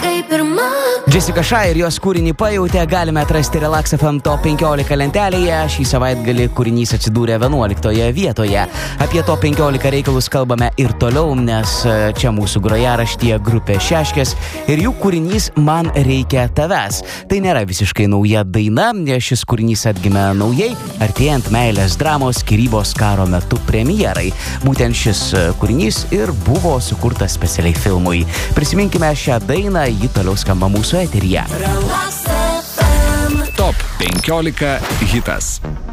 Jessica Shy ir jos kūrinį Pajautė galime atrasti Relax FM Top 15 lentelėje. Šį savaitgalį kūrinys atsidūrė 11 vietoje. Apie Top 15 reikalus kalbame ir toliau, nes čia mūsų grojaraštyje grupė Šeškės ir jų kūrinys Man reikia tavęs. Tai nėra visiškai nauja daina, šis kūrinys atgimė naujai, artėjant meilės dramos skyrybos karo metu premjerai. Būtent šis kūrinys ir buvo sukurtas specialiai filmui. Prisiminkime šią dainą, ji toliau skamba mūsų eteryje. Top 15 hitas.